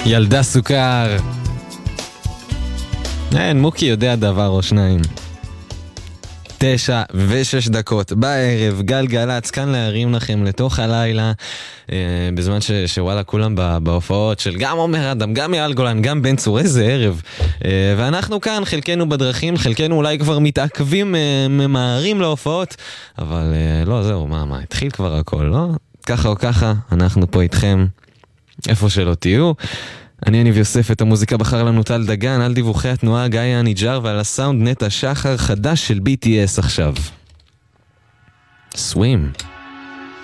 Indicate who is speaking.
Speaker 1: ילדה סוכר. אין, מוקי יודע דבר או שניים. 9:06 בערב, גלגלצ, כאן להרים לכם לתוך הלילה, בזמן שוואלה כולם בהופעות של גם עומר אדם, גם יעל גולן, גם בן צור, איזה ערב. ואנחנו כאן, חלקנו בדרכים, חלקנו אולי כבר מתעכבים, ממהרים להופעות, אבל לא, זהו, מה, התחיל כבר הכל, לא? ככה או ככה, אנחנו פה איתכם, איפה שלא תהיו. אני יניב יוסף, את המוזיקה בחר לנו טל דגן, על דיווחי התנועה גיא הניג'ר, ועל הסאונד נטע שחר, חדש של BTS עכשיו. סווים.